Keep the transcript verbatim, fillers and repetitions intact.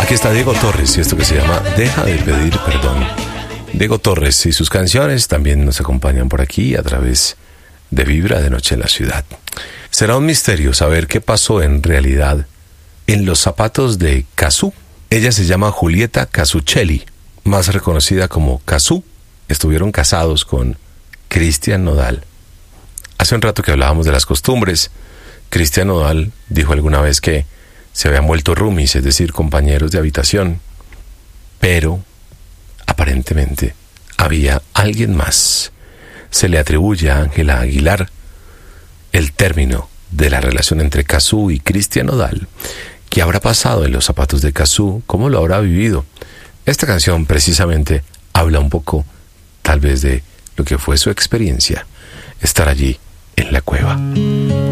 Aquí está Diego Torres y esto que se llama Deja de pedir perdón. Diego Torres y sus canciones también nos acompañan por aquí a través de Vibra de Noche en la Ciudad. Será un misterio saber qué pasó en realidad en los zapatos de Cazzu. Ella se llama Julieta Cazzucchelli, más reconocida como Cazzu. Estuvieron casados con Cristian Nodal. Hace un rato que hablábamos de las costumbres. Cristian Nodal dijo alguna vez que se habían vuelto roomies, es decir, compañeros de habitación. Pero, aparentemente, había alguien más. Se le atribuye a Ángela Aguilar el término de la relación entre Cazzu y Cristian Nodal. ¿Qué habrá pasado en los zapatos de Cazzu? ¿Cómo lo habrá vivido? Esta canción precisamente habla un poco, tal vez, de lo que fue su experiencia, estar allí en la cueva.